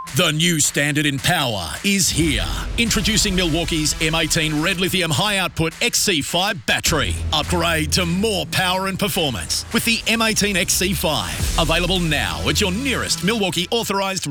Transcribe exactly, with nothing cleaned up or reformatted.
The new standard in power is here. Introducing Milwaukee's M eighteen Red Lithium High Output X C five battery. Upgrade to more power and performance with the M eighteen X C five. Available now at your nearest Milwaukee authorised